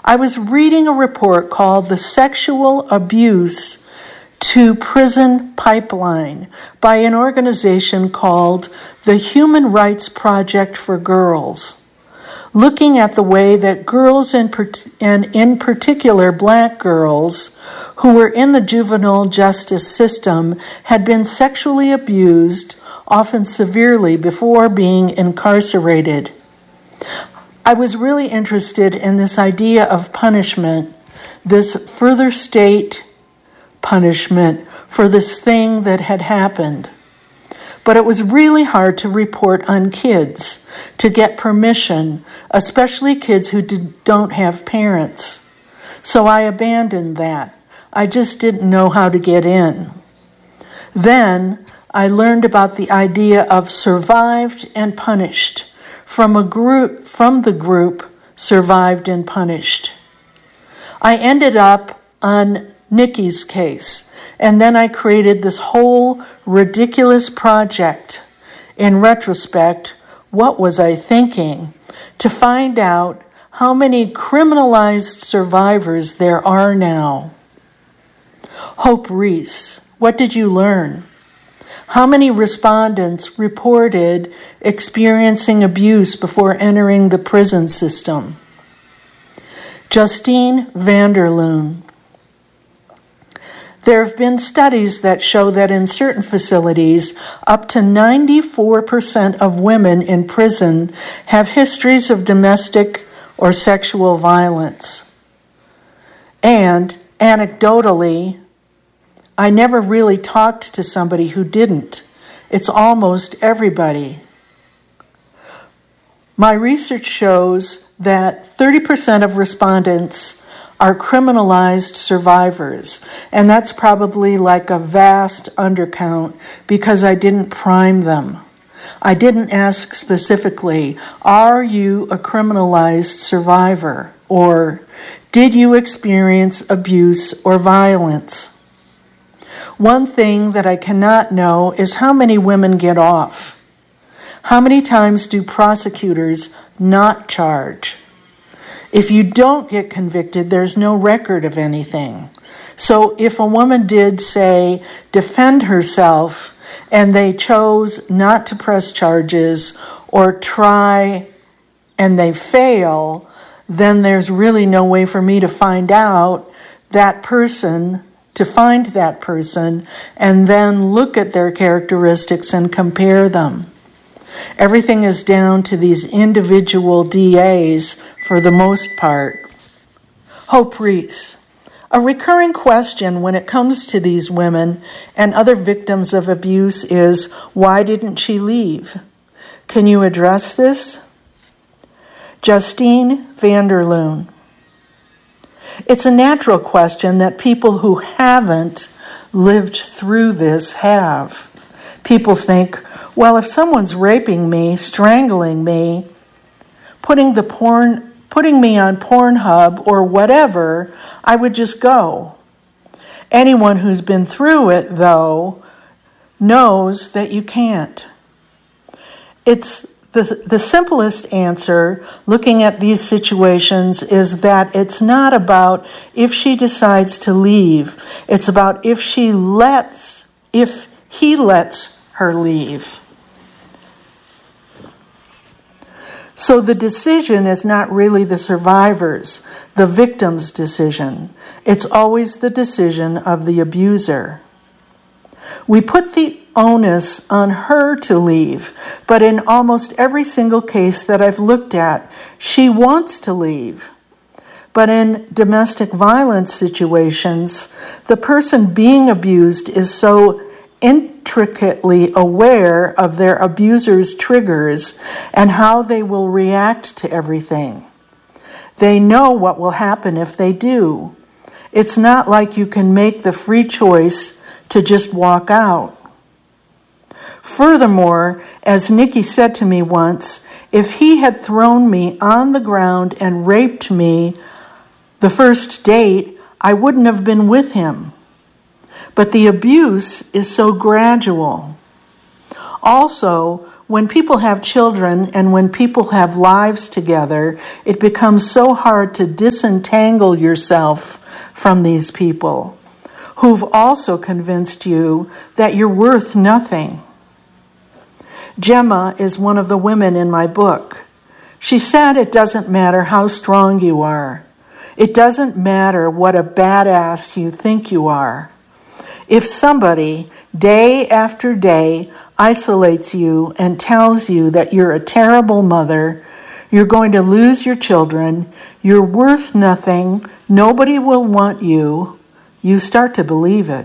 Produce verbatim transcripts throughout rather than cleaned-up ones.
I was reading a report called The Sexual Abuse to Prison Pipeline by an organization called the Human Rights Project for Girls, looking at the way that girls, and in particular black girls, who were in the juvenile justice system had been sexually abused, often severely, before being incarcerated. I was really interested in this idea of punishment, this further state punishment for this thing that had happened. But it was really hard to report on kids, to get permission, especially kids who did, don't have parents. So I abandoned that. I just didn't know how to get in. Then I learned about the idea of survived and punished from a group from the group Survived and Punished. I ended up on Nikki's case, and then I created this whole ridiculous project. In retrospect, what was I thinking? To find out how many criminalized survivors there are now. Hope Reese, what did you learn? How many respondents reported experiencing abuse before entering the prison system? Justine Vanderloon. There have been studies that show that in certain facilities, up to ninety-four percent of women in prison have histories of domestic or sexual violence. And anecdotally, I never really talked to somebody who didn't. It's almost everybody. My research shows that thirty percent of respondents are criminalized survivors, and that's probably like a vast undercount because I didn't prime them. I didn't ask specifically, are you a criminalized survivor? Or did you experience abuse or violence? One thing that I cannot know is how many women get off. How many times do prosecutors not charge? If you don't get convicted, there's no record of anything. So if a woman did, say, defend herself, and they chose not to press charges or try and they fail, then there's really no way for me to find out that person to find that person and then look at their characteristics and compare them. Everything is down to these individual D As for the most part. Hope Reese. A recurring question when it comes to these women and other victims of abuse is, why didn't she leave? Can you address this? Justine Vanderloon. It's a natural question that people who haven't lived through this have. People think, well, if someone's raping me, strangling me, putting the porn, putting me on Pornhub or whatever, I would just go. Anyone who's been through it, though, knows that you can't. It's The, the simplest answer, looking at these situations, is that it's not about if she decides to leave. It's about if she lets, if he lets her leave. So the decision is not really the survivor's, the victim's decision. It's always the decision of the abuser. We put the onus on her to leave, but in almost every single case that I've looked at, she wants to leave. But in domestic violence situations, the person being abused is so intricately aware of their abuser's triggers and how they will react to everything. They know what will happen if they do. It's not like you can make the free choice to just walk out. Furthermore, as Nikki said to me once, if he had thrown me on the ground and raped me the first date, I wouldn't have been with him. But the abuse is so gradual. Also, When people have children and when people have lives together, it becomes so hard to disentangle yourself from these people who've also convinced you that you're worth nothing. Gemma is one of the women in my book. She said it doesn't matter how strong you are. It doesn't matter what a badass you think you are. If somebody, day after day, isolates you and tells you that you're a terrible mother, you're going to lose your children, you're worth nothing, nobody will want you, you start to believe it.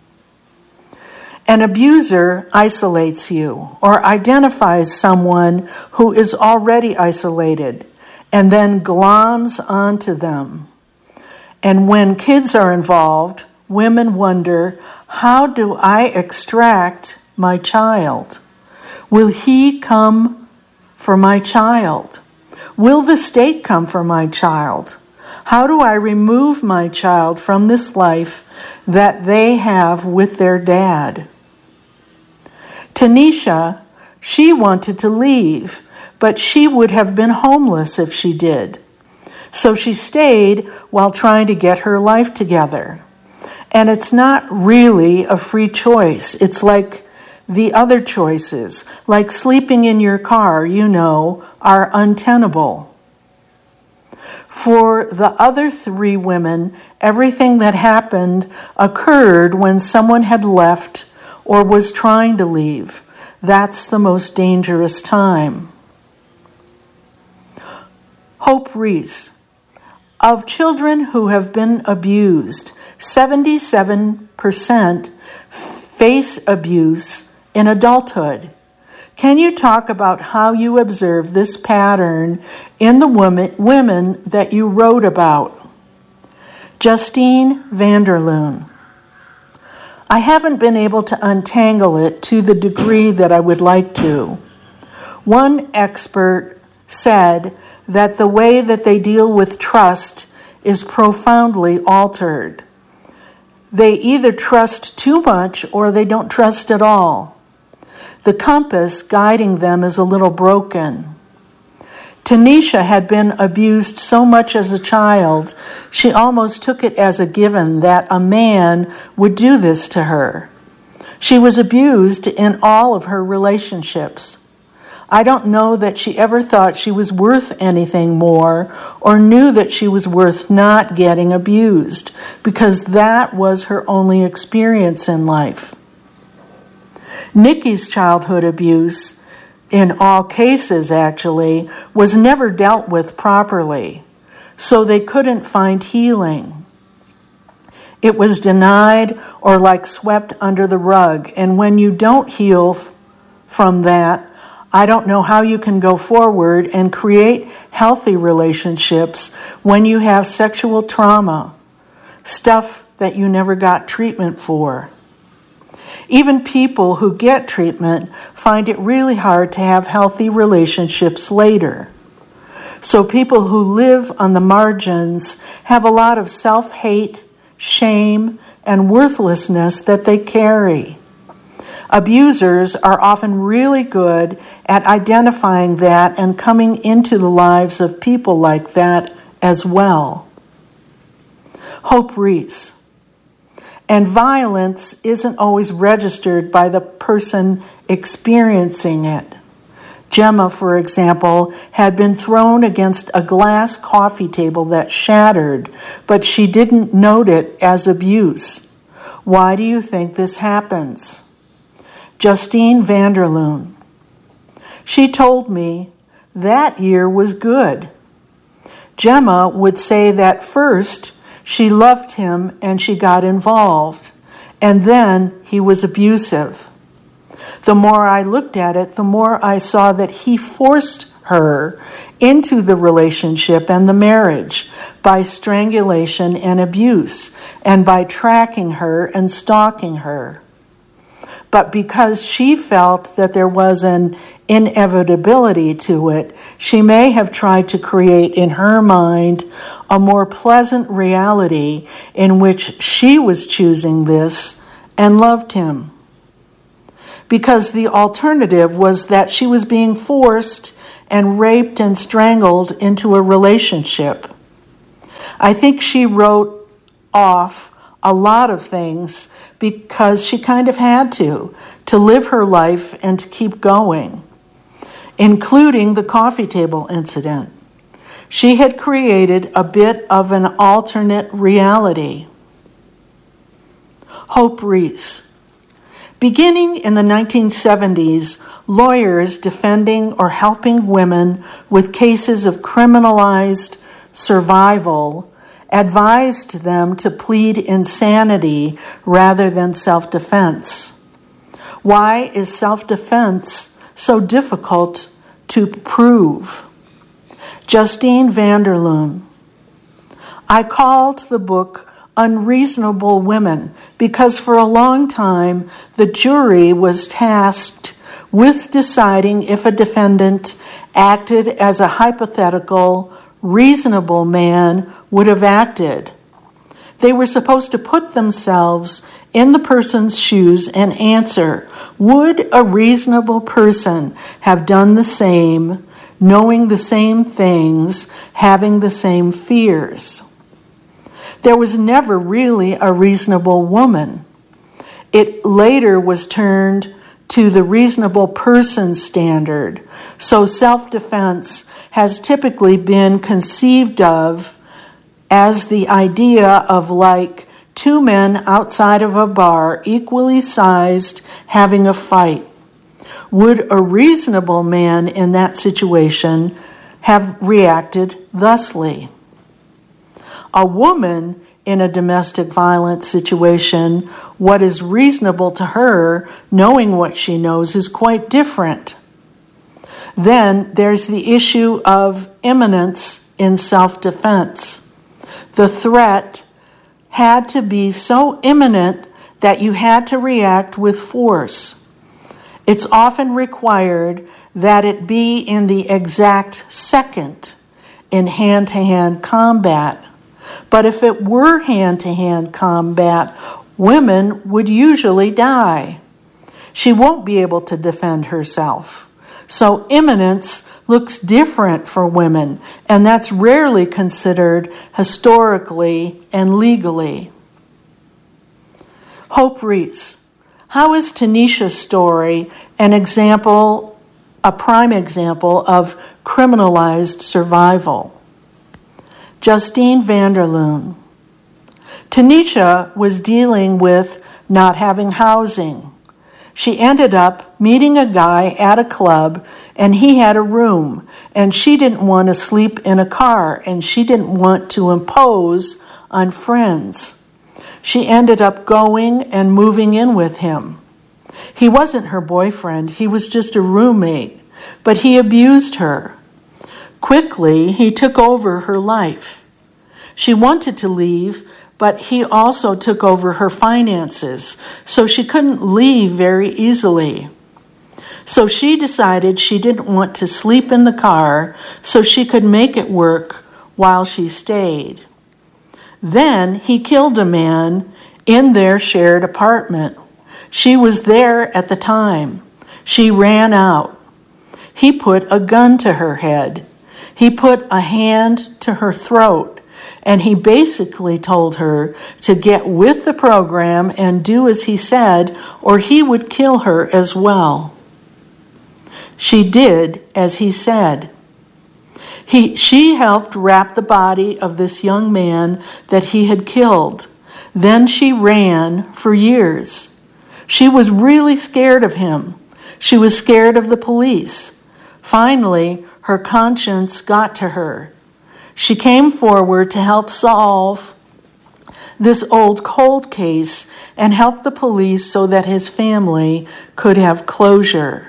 An abuser isolates you or identifies someone who is already isolated and then gloms onto them. And when kids are involved, women wonder, how do I extract my child? Will he come for my child? Will the state come for my child? How do I remove my child from this life that they have with their dad? Tanisha, she wanted to leave, but she would have been homeless if she did. So she stayed while trying to get her life together. And it's not really a free choice. It's like the other choices, like sleeping in your car, you know, are untenable. For the other three women, everything that happened occurred when someone had left or was trying to leave. That's the most dangerous time. Hope Reese. Of children who have been abused, seventy-seven percent face abuse in adulthood. Can you talk about how you observe this pattern in the women, women that you wrote about? Justine Vanderloon. I haven't been able to untangle it to the degree that I would like to. One expert said that the way that they deal with trust is profoundly altered. They either trust too much or they don't trust at all. The compass guiding them is a little broken. Tanisha had been abused so much as a child, she almost took it as a given that a man would do this to her. She was abused in all of her relationships. I don't know that she ever thought she was worth anything more or knew that she was worth not getting abused, because that was her only experience in life. Nikki's childhood abuse, in all cases actually, was never dealt with properly, so they couldn't find healing. It was denied or like swept under the rug, and when you don't heal f- from that, I don't know how you can go forward and create healthy relationships when you have sexual trauma, stuff that you never got treatment for. Even people who get treatment find it really hard to have healthy relationships later. So people who live on the margins have a lot of self-hate, shame, and worthlessness that they carry. Abusers are often really good at identifying that and coming into the lives of people like that as well. Hope Reese. And violence isn't always registered by the person experiencing it. Gemma, for example, had been thrown against a glass coffee table that shattered, but she didn't note it as abuse. Why do you think this happens? Justine Vanderloon. She told me that year was good. Gemma would say that first she loved him and she got involved, and then he was abusive. The more I looked at it, the more I saw that he forced her into the relationship and the marriage by strangulation and abuse, and by tracking her and stalking her. But because she felt that there was an inevitability to it, she may have tried to create in her mind a more pleasant reality in which she was choosing this and loved him. because the alternative was that she was being forced and raped and strangled into a relationship. I think she wrote off a lot of things because she kind of had to, to live her life and to keep going, including the coffee table incident. She had created a bit of an alternate reality. Hope Reese. Beginning in the nineteen seventies, lawyers defending or helping women with cases of criminalized survival advised them to plead insanity rather than self-defense. Why is self-defense so difficult to prove? Justine Vanderloon. I called the book Unreasonable Women because for a long time the jury was tasked with deciding if a defendant acted as a hypothetical, reasonable man would have acted. They were supposed to put themselves in the person's shoes and answer, would a reasonable person have done the same, knowing the same things, having the same fears? There was never really a reasonable woman. It later was turned to the reasonable person standard. So self-defense has typically been conceived of as the idea of like two men outside of a bar, equally sized, having a fight. Would a reasonable man in that situation have reacted thusly? A woman in a domestic violence situation, what is reasonable to her, knowing what she knows, is quite different. Then there's the issue of imminence in self-defense. The threat had to be so imminent that you had to react with force. It's often required that it be in the exact second in hand-to-hand combat. But if it were hand-to-hand combat, women would usually die. She won't be able to defend herself. So imminence looks different for women, and that's rarely considered historically and legally. Hope Reese. How is Tanisha's story an example, a prime example of criminalized survival? Justine Vanderloon. Tanisha was dealing with not having housing. She ended up meeting a guy at a club, and he had a room, and she didn't want to sleep in a car, and she didn't want to impose on friends. She ended up going and moving in with him. He wasn't her boyfriend, he was just a roommate, but he abused her. Quickly, he took over her life. She wanted to leave, but he also took over her finances, so she couldn't leave very easily. So she decided she didn't want to sleep in the car so she could make it work while she stayed. Then he killed a man in their shared apartment. She was there at the time. She ran out. He put a gun to her head. He put a hand to her throat, and he basically told her to get with the program and do as he said, or he would kill her as well. She did as he said. He, she helped wrap the body of this young man that he had killed. Then she ran for years. She was really scared of him. She was scared of the police. Finally, her conscience got to her. She came forward to help solve this old cold case and help the police so that his family could have closure.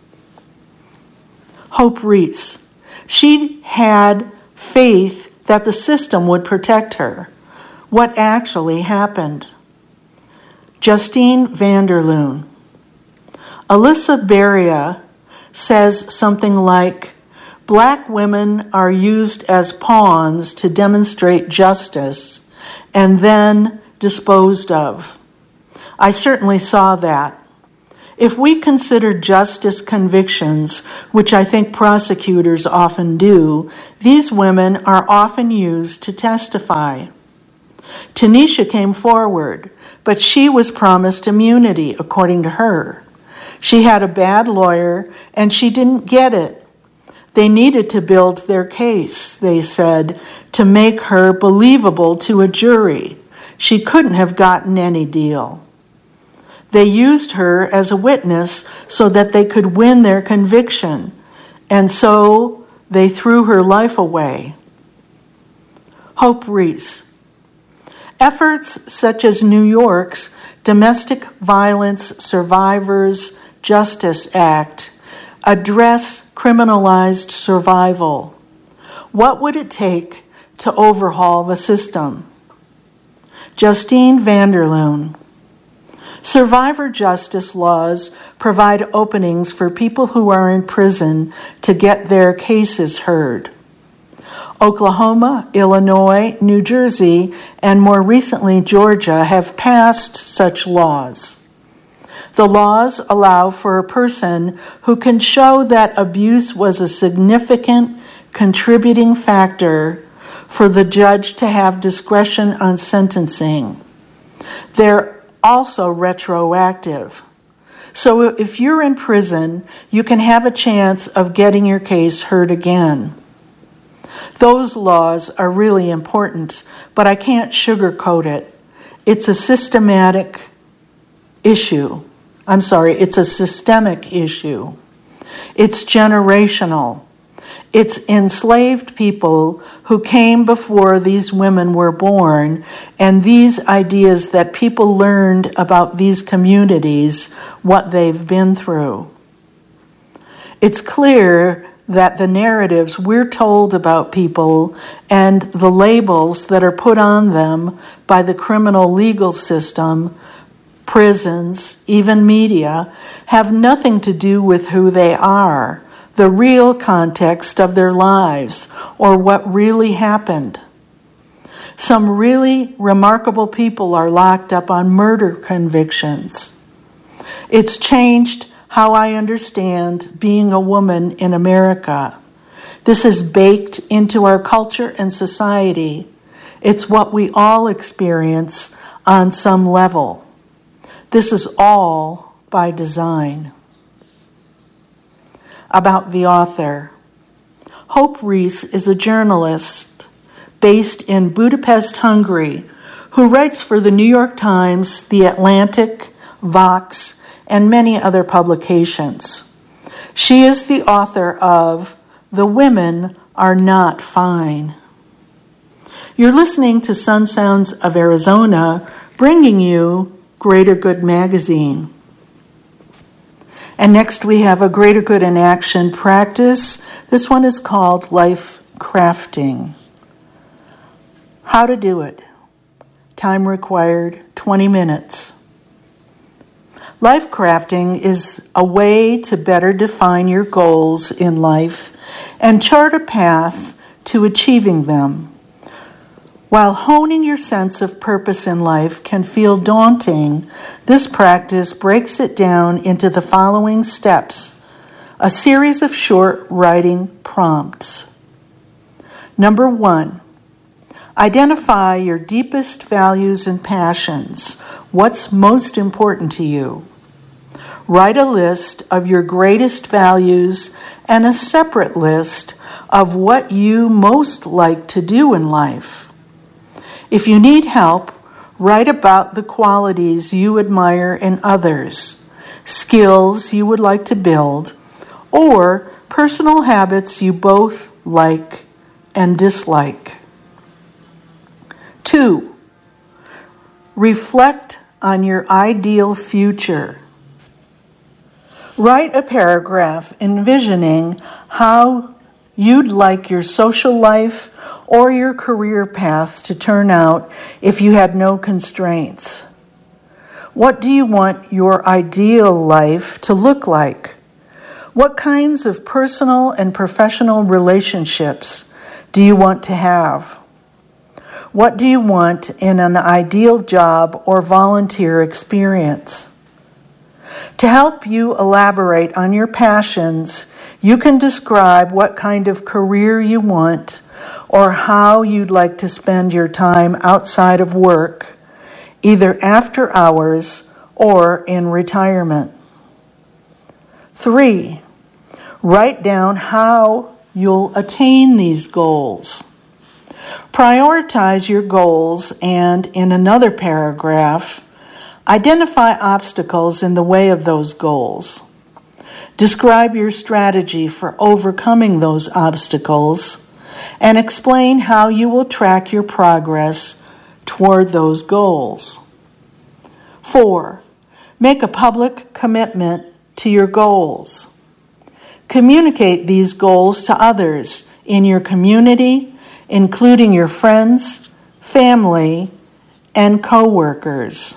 Hope Reese. She had faith that the system would protect her. What actually happened? Justine Vanderloon. Alyssa Beria says something like, Black women are used as pawns to demonstrate justice and then disposed of. I certainly saw that. If we consider justice convictions, which I think prosecutors often do, these women are often used to testify. Tanisha came forward, but she was promised immunity, according to her. She had a bad lawyer, and she didn't get it. They needed to build their case, they said, to make her believable to a jury. She couldn't have gotten any deal. They used her as a witness so that they could win their conviction, and so they threw her life away. Hope Reese. Efforts such as New York's Domestic Violence Survivors Justice Act address criminalized survival. What would it take to overhaul the system? Justine Vanderloon. Survivor justice laws provide openings for people who are in prison to get their cases heard. Oklahoma, Illinois, New Jersey, and more recently Georgia have passed such laws. The laws allow for a person who can show that abuse was a significant contributing factor for the judge to have discretion on sentencing. They're also retroactive. So if you're in prison, you can have a chance of getting your case heard again. Those laws are really important, but I can't sugarcoat it. It's a systematic issue. I'm sorry, it's a systemic issue. It's generational. It's enslaved people who came before these women were born, and these ideas that people learned about these communities, what they've been through. It's clear that the narratives we're told about people and the labels that are put on them by the criminal legal system, prisons, even media, have nothing to do with who they are, the real context of their lives, or what really happened. Some really remarkable people are locked up on murder convictions. It's changed how I understand being a woman in America. This is baked into our culture and society. It's what we all experience on some level. This is all by design. About the author. Hope Reese is a journalist based in Budapest, Hungary, who writes for the New York Times, The Atlantic, Vox, and many other publications. She is the author of The Women Are Not Fine. You're listening to Sun Sounds of Arizona, bringing you Greater Good Magazine. And next we have a Greater Good in Action practice. This one is called Life Crafting. How to do it. Time required, twenty minutes. Life crafting is a way to better define your goals in life and chart a path to achieving them. While honing your sense of purpose in life can feel daunting, this practice breaks it down into the following steps, a series of short writing prompts. Number one, identify your deepest values and passions. What's most important to you? Write a list of your greatest values and a separate list of what you most like to do in life. If you need help, write about the qualities you admire in others, skills you would like to build, or personal habits you both like and dislike. Two, reflect on your ideal future. Write a paragraph envisioning how you'd like your social life or your career path to turn out if you had no constraints. What do you want your ideal life to look like? What kinds of personal and professional relationships do you want to have? What do you want in an ideal job or volunteer experience? To help you elaborate on your passions, you can describe what kind of career you want or how you'd like to spend your time outside of work, either after hours or in retirement. Three, write down how you'll attain these goals. Prioritize your goals and, in another paragraph, identify obstacles in the way of those goals. Describe your strategy for overcoming those obstacles and explain how you will track your progress toward those goals. Four, make a public commitment to your goals. Communicate these goals to others in your community, including your friends, family, and co-workers.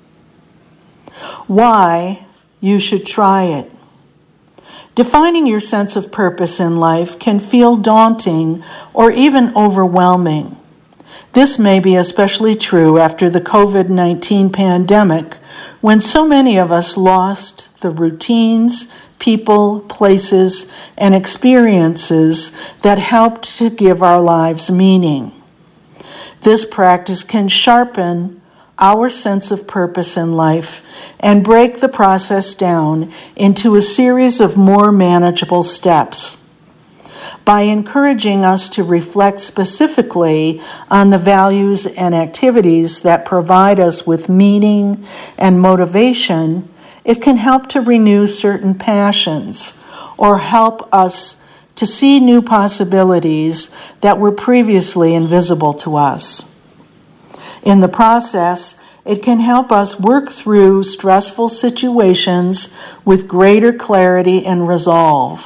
Why you should try it. Defining your sense of purpose in life can feel daunting or even overwhelming. This may be especially true after the covid nineteen pandemic, when so many of us lost the routines, people, places, and experiences that helped to give our lives meaning. This practice can sharpen our sense of purpose in life and break the process down into a series of more manageable steps. By encouraging us to reflect specifically on the values and activities that provide us with meaning and motivation, it can help to renew certain passions or help us to see new possibilities that were previously invisible to us. In the process, it can help us work through stressful situations with greater clarity and resolve.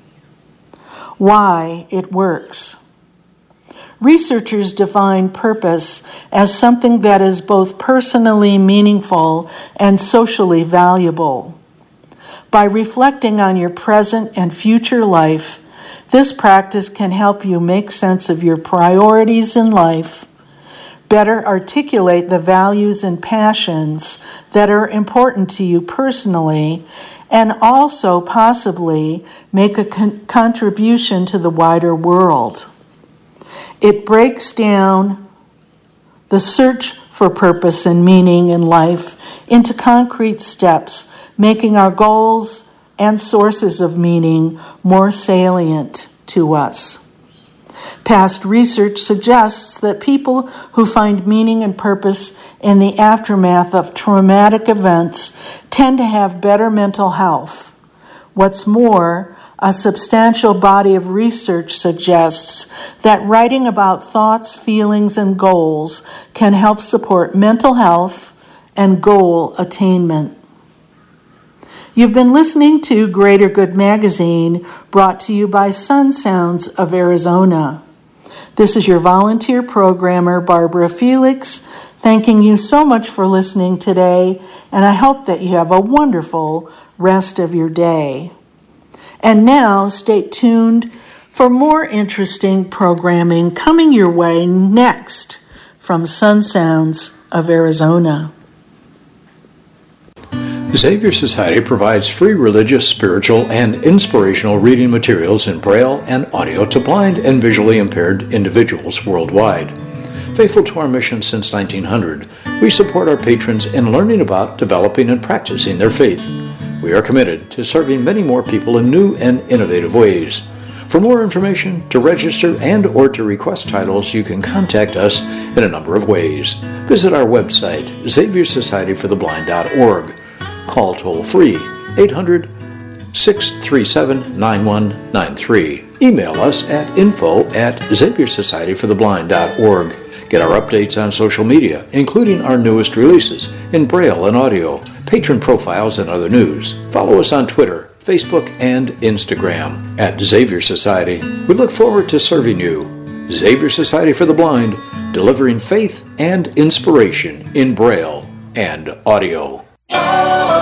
Why it works. Researchers define purpose as something that is both personally meaningful and socially valuable. By reflecting on your present and future life, this practice can help you make sense of your priorities in life, better articulate the values and passions that are important to you personally, and also possibly make a con- contribution to the wider world. It breaks down the search for purpose and meaning in life into concrete steps, making our goals and sources of meaning more salient to us. Past research suggests that people who find meaning and purpose in the aftermath of traumatic events tend to have better mental health. What's more, a substantial body of research suggests that writing about thoughts, feelings, and goals can help support mental health and goal attainment. You've been listening to Greater Good Magazine, brought to you by Sun Sounds of Arizona. This is your volunteer programmer, Barbara Felix, thanking you so much for listening today, and I hope that you have a wonderful rest of your day. And now, stay tuned for more interesting programming coming your way next from Sun Sounds of Arizona. The Xavier Society provides free religious, spiritual, and inspirational reading materials in Braille and audio to blind and visually impaired individuals worldwide. Faithful to our mission since nineteen hundred, we support our patrons in learning about, developing, and practicing their faith. We are committed to serving many more people in new and innovative ways. For more information, to register, and or to request titles, you can contact us in a number of ways. Visit our website, xavier society for the blind dot org. Call toll-free eight hundred, six three seven, nine one nine three. Email us at info at xavier society for the blind dot org. Get our updates on social media, including our newest releases in Braille and audio, patron profiles, and other news. Follow us on Twitter, Facebook, and Instagram at Xavier Society. We look forward to serving you. Xavier Society for the Blind, delivering faith and inspiration in Braille and audio.